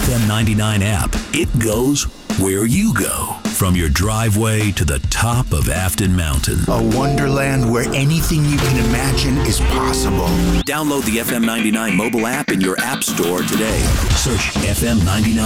FM 99 app. It goes where you go. From your driveway to the top of Afton Mountain. A wonderland where anything you can imagine is possible. Download the FM 99 mobile app in your app store today. Search FM 99.